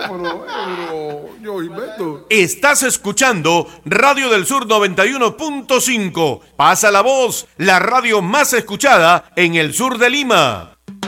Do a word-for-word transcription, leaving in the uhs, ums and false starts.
pero, pero yo invento. Estás escuchando Radio del Sur noventa y uno punto cinco. Pasa la voz, la radio más escuchada en el sur de Lima.